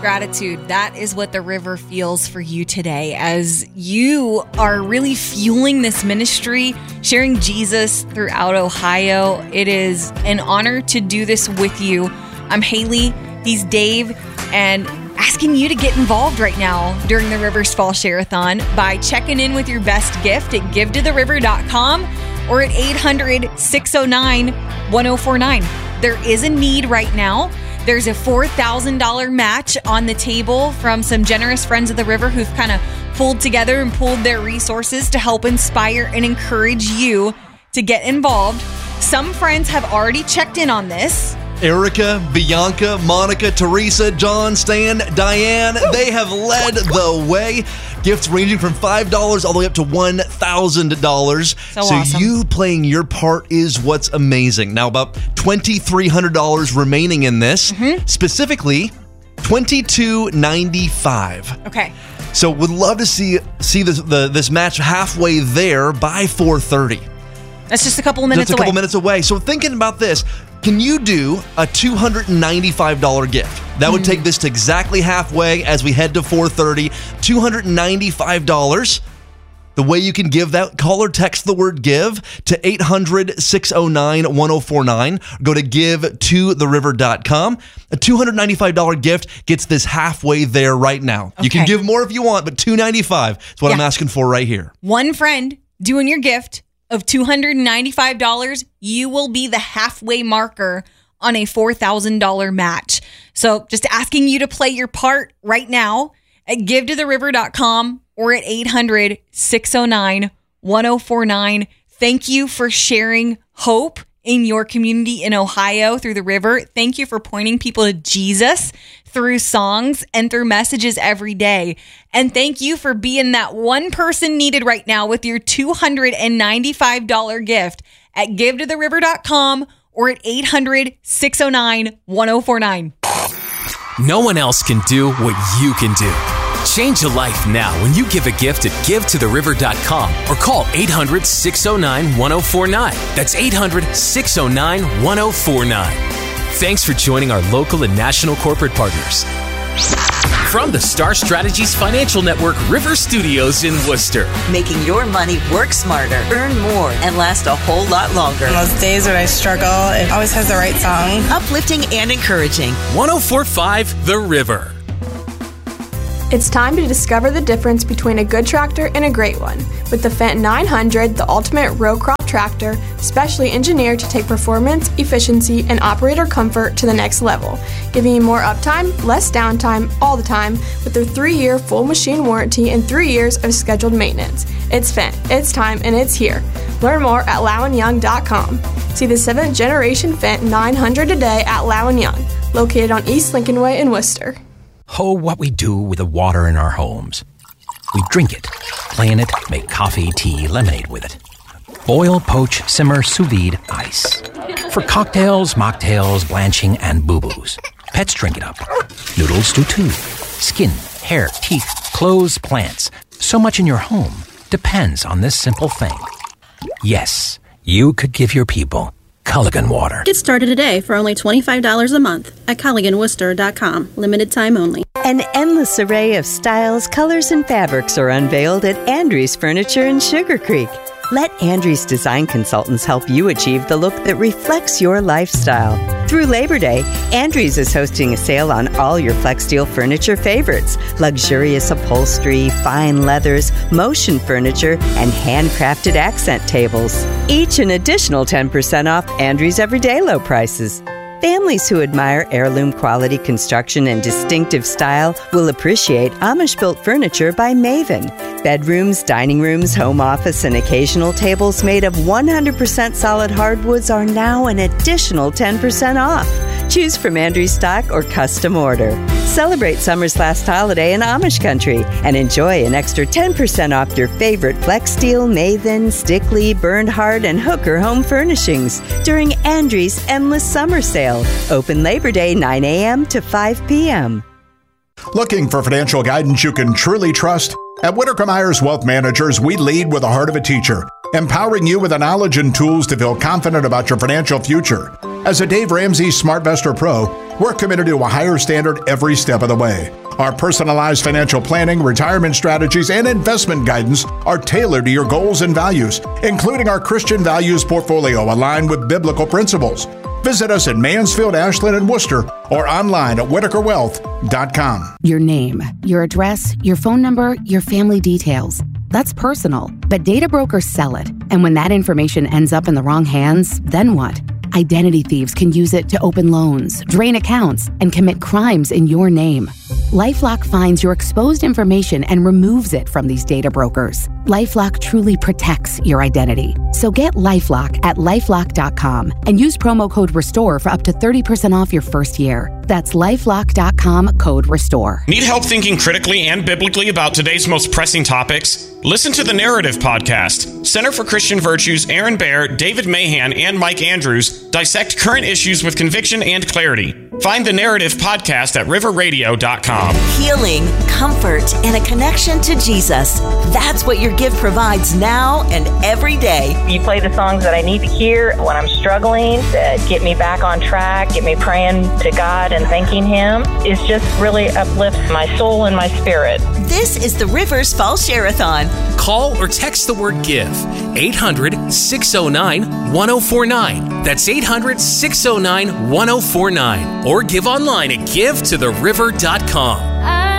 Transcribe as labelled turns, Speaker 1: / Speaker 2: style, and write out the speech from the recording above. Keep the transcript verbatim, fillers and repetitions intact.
Speaker 1: Gratitude. That is what the river feels for you today as you are really fueling this ministry, sharing Jesus throughout Ohio. It is an honor to do this with you. I'm Haley. He's Dave. And asking you to get involved right now during the Rivers Fall Share-a-thon by checking in with your best gift at give to the river dot com or at eight hundred, six oh nine, one oh four nine. There is a need right now. There's a four thousand dollars match on the table from some generous friends of the river who've kind of pulled together and pulled their resources to help inspire and encourage you to get involved. Some friends have already checked in on this.
Speaker 2: Erica, Bianca, Monica, Teresa, John, Stan, Diane, Woo! They have led the way. Gifts ranging from five dollars all the way up to one thousand dollars.
Speaker 1: So,
Speaker 2: so
Speaker 1: awesome.
Speaker 2: You playing your part is what's amazing. Now, about two thousand three hundred dollars remaining in this. Mm-hmm. Specifically, twenty-two ninety-five.
Speaker 1: Okay.
Speaker 2: So would love to see see this, the, this match halfway there by four thirty.
Speaker 1: That's just a couple of minutes
Speaker 2: away. Just a couple
Speaker 1: away.
Speaker 2: minutes away. So thinking about this, can you do a two hundred ninety-five dollars gift? That would mm. take this to exactly halfway as we head to four thirty. two hundred ninety-five dollars. The way you can give that, call or text the word give to eight hundred, six oh nine, one oh four nine. Go to give to the river dot com. A two hundred ninety-five dollars gift gets this halfway there right now. Okay. You can give more if you want, but two hundred ninety-five dollars is what yeah. I'm asking for right here.
Speaker 1: One friend doing your gift of two hundred ninety-five dollars, you will be the halfway marker on a four thousand dollars match. So just asking you to play your part right now at give to the river dot com or at eight hundred, six oh nine, one oh four nine. Thank you for sharing hope in your community in Ohio through the river. Thank you for pointing people to Jesus through songs and through messages every day. And thank you for being that one person needed right now with your two hundred ninety-five dollars gift at give to the river dot com or at eight hundred, six oh nine, one oh four nine.
Speaker 3: No one else can do what you can do. Change a life now when you give a gift at give to the river dot com or call eight hundred, six oh nine, one oh four nine. That's eight hundred, six oh nine, one oh four nine. Thanks for joining our local and national corporate partners. From the Star Strategies Financial Network River Studios in Worcester.
Speaker 4: Making your money work smarter, earn more, and last a whole lot longer.
Speaker 5: On those days when I struggle, it always has the right song.
Speaker 4: Uplifting and encouraging.
Speaker 3: one oh four point five The River.
Speaker 6: It's time to discover the difference between a good tractor and a great one. With the Fendt nine hundred, the ultimate row crop tractor, specially engineered to take performance, efficiency, and operator comfort to the next level, giving you more uptime, less downtime, all the time, with their three-year full machine warranty and three years of scheduled maintenance. It's Fendt, it's time, and it's here. Learn more at low and young dot com. See the seventh generation Fendt nine hundred today at Low and Young, located on East Lincoln Way in Worcester.
Speaker 7: Oh, what we do with the water in our homes. We drink it, play in it, make coffee, tea, lemonade with it. Boil, poach, simmer, sous vide, ice. For cocktails, mocktails, blanching, and boo-boos. Pets drink it up. Noodles do too. Skin, hair, teeth, clothes, plants. So much in your home depends on this simple thing. Yes, you could give your people Culligan water.
Speaker 8: Get started today for only twenty-five dollars a month at Culligan Worcester dot com. Limited time only.
Speaker 9: An endless array of styles, colors, and fabrics are unveiled at Andrews Furniture in Sugar Creek. Let Andrews Design Consultants help you achieve the look that reflects your lifestyle. Through Labor Day, Andrews is hosting a sale on all your FlexSteel furniture favorites, luxurious upholstery, fine leathers, motion furniture, and handcrafted accent tables. Each an additional ten percent off Andrews everyday low prices. Families who admire heirloom quality construction and distinctive style will appreciate Amish-built furniture by Maven. Bedrooms, dining rooms, home office, and occasional tables made of one hundred percent solid hardwoods are now an additional ten percent off. Choose from Andrews stock or custom order. Celebrate summer's last holiday in Amish country and enjoy an extra ten percent off your favorite FlexSteel, Maven, Stickley, Bernhardt, and Hooker home furnishings during Andrews' Endless Summer Sale. Open Labor Day nine a.m. to five p.m.
Speaker 10: Looking for financial guidance you can truly trust? At Whitaker Myers Wealth Managers, we lead with the heart of a teacher, empowering you with the knowledge and tools to feel confident about your financial future. As a Dave Ramsey SmartVestor Pro, we're committed to a higher standard every step of the way. Our personalized financial planning, retirement strategies, and investment guidance are tailored to your goals and values, including our Christian values portfolio aligned with biblical principles. Visit us in Mansfield, Ashland, and Worcester, or online at whitaker wealth dot com.
Speaker 11: Your name, your address, your phone number, your family details. That's personal, but data brokers sell it. And when that information ends up in the wrong hands, then what? Identity thieves can use it to open loans, drain accounts, and commit crimes in your name. LifeLock finds your exposed information and removes it from these data brokers. LifeLock truly protects your identity. So get LifeLock at lifelock dot com and use promo code RESTORE for up to thirty percent off your first year. That's lifelock dot com, code RESTORE.
Speaker 12: Need help thinking critically and biblically about today's most pressing topics? Listen to the Narrative Podcast. Center for Christian Virtues, Aaron Baer, David Mahan, and Mike Andrews dissect current issues with conviction and clarity. Find the Narrative Podcast at river radio dot com.
Speaker 4: Healing, comfort, and a connection to Jesus. That's what your gift provides now and every day.
Speaker 13: You play the songs that I need to hear when I'm struggling, that get me back on track, get me praying to God and thanking Him. It just really uplifts my soul and my spirit.
Speaker 4: This is the Rivers Fall Share-a-thon.
Speaker 3: Call or text the word GIVE, eight hundred, six oh nine, one oh four nine. That's eight hundred, six oh nine, one oh four nine. Or give online at give to the river dot com.